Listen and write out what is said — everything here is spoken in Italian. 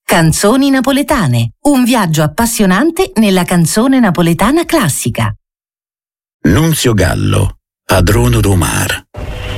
Canzoni napoletane, un viaggio appassionante nella canzone napoletana classica. Nunzio Gallo, padrono d'Omar.